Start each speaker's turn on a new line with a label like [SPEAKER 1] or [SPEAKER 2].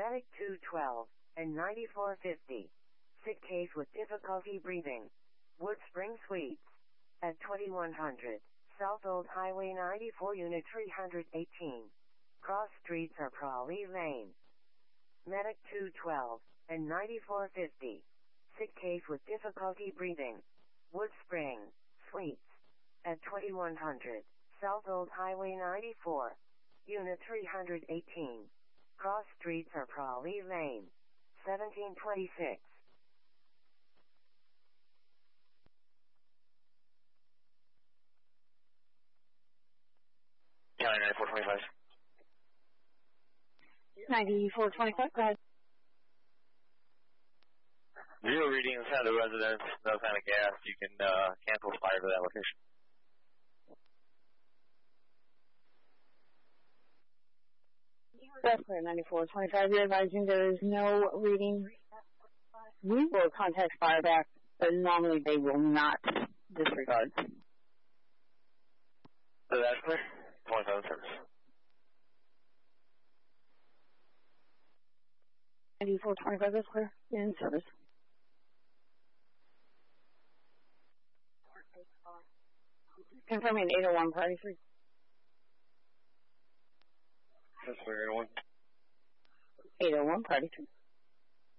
[SPEAKER 1] Medic 212 and 9450. Sick case with difficulty breathing. Wood Spring Suites. At 2100 South Old Highway 94 Unit 318. Cross streets are Prawley Lane. Medic 212 and 9450. Sick case with difficulty breathing. Wood Spring Suites. At 2100 South Old Highway 94. Unit 318. Cross streets are Prawley Lane. 1726.
[SPEAKER 2] County 9425.
[SPEAKER 3] 9425, go ahead.
[SPEAKER 2] Zero reading inside the residence, no sign of gas. You can cancel fire to that location.
[SPEAKER 3] That's clear, 9425. You're advising there is no reading. We will contact fire back, but normally they will not disregard.
[SPEAKER 2] So that's clear? 27 service.
[SPEAKER 3] 9425, that's clear. In service. Confirming 801, party 3.
[SPEAKER 2] That's clear, 801.
[SPEAKER 3] 801, party 3.